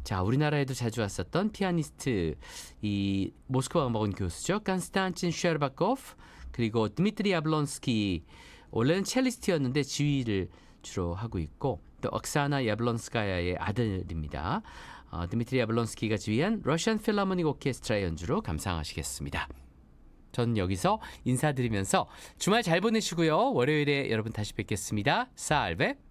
자, 우리나라에도 자주 왔었던 피아니스트, 이 모스크바 음악원 교수죠. 깐스탄친 쉐르바코프, 그리고 드미트리 야블론스키, 원래는 첼리스트였는데 지휘를 주로 하고 있고, 또 옥사나 야블론스카야의 아들입니다. 드미트리 야블론스키가 지휘한 러시안 필하모닉 오케스트라 연주로 감상하시겠습니다. 전 여기서 인사드리면서 주말 잘 보내시고요. 월요일에 여러분 다시 뵙겠습니다. 살베.